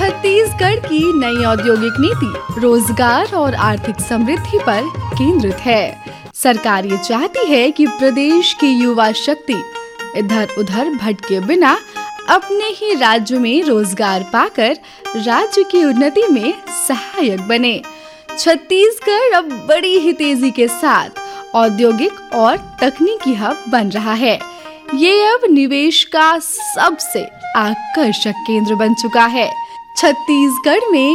छत्तीसगढ़ की नई औद्योगिक नीति रोजगार और आर्थिक समृद्धि पर केंद्रित है। सरकार ये चाहती है कि प्रदेश की युवा शक्ति इधर उधर भटके बिना अपने ही राज्य में रोजगार पाकर राज्य की उन्नति में सहायक बने। छत्तीसगढ़ अब बड़ी ही तेजी के साथ औद्योगिक और तकनीकी हब बन रहा है। ये अब निवेश का सबसे आकर्षक केंद्र बन चुका है। छत्तीसगढ़ में